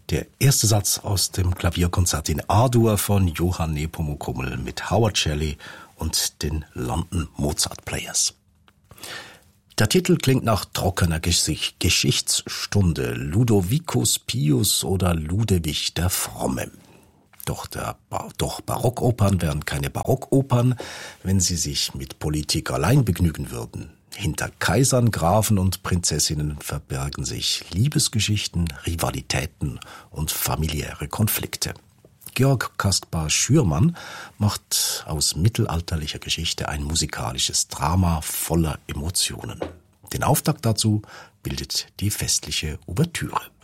Der erste Satz aus dem Klavierkonzert in A-Dur von Johann Nepomuk Hummel mit Howard Shelley und den London Mozart Players. Der Titel klingt nach trockener Geschichtsstunde, Ludovicus Pius oder Ludewig der Fromme. Doch Barockopern wären keine Barockopern, wenn sie sich mit Politik allein begnügen würden. Hinter Kaisern, Grafen und Prinzessinnen verbergen sich Liebesgeschichten, Rivalitäten und familiäre Konflikte. Georg Kaspar Schürmann macht aus mittelalterlicher Geschichte ein musikalisches Drama voller Emotionen. Den Auftakt dazu bildet die festliche Ouvertüre.